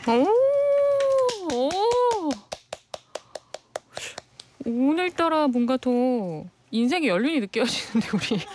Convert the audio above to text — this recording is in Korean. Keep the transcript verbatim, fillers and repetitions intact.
오. 오. 오늘따라 뭔가 더 인생의 연륜이 느껴지는데 우리.